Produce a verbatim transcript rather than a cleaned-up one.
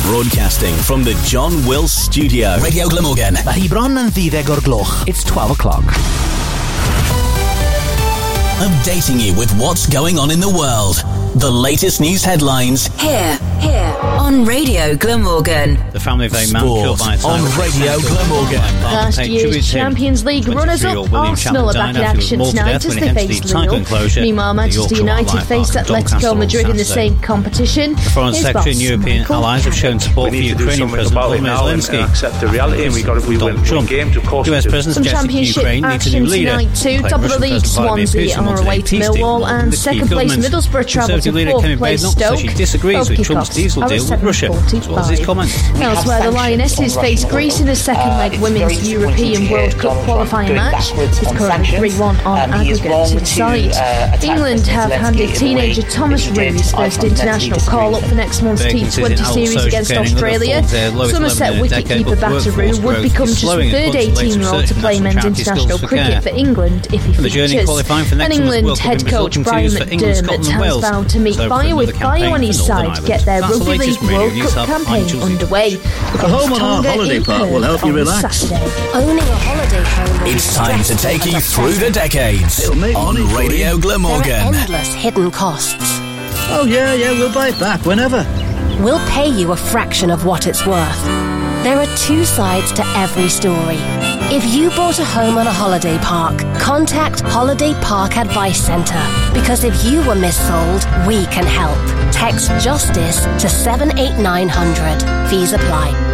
Broadcasting from the John Wills Studio. Radio Glamorgan. Mae hi bron yn ddeuddeg o'r gloch. It's twelve o'clock. Updating you with what's going on in the world. The latest news headlines. Here, here, on Radio Glamorgan. The family of a man killed by a on Radio Glamorgan. Last year's Champions League runners-up Arsenal are back in action tonight as they face Lille. Meanwhile, Manchester United face Atletico Madrid in the same competition. The Foreign Secretary and European allies have shown support for Ukrainian President Volodymyr Zelensky. Accept the reality, and we got we win the game to course. U S President suggested Ukraine needs a new leader. Tonight too. Top of the league, Swansea are away to Millwall, and second place Middlesbrough travel to fourth place Stoke. She disagrees with Trump's diesel deal with Russia, as well as his comments. Elsewhere, the Lionesses face Greece in the second leg Women's European World Cup qualifying match. It's currently three one on aggregate to the side. England have handed teenager Thomas Roux his first international call-up for next month's T twenty series against Australia. Somerset wicketkeeper Batteroo would become just the third eighteen-year-old to play men's international cricket for England if he features. And England head coach Brian McDermott has vowed to meet fire with fire on his side to get their Rugby League World Cup campaign underway. A home on our holiday park will help you relax. Owning a holiday home. It's time to take you through the decades on Radio Glamorgan. There are endless hidden costs. Oh yeah, yeah, we'll buy it back whenever. We'll pay you a fraction of what it's worth. There are two sides to every story. If you bought a home on a holiday park, contact Holiday Park Advice Centre, because if you were missold, we can help. Text JUSTICE to seven eight nine hundred. Fees apply.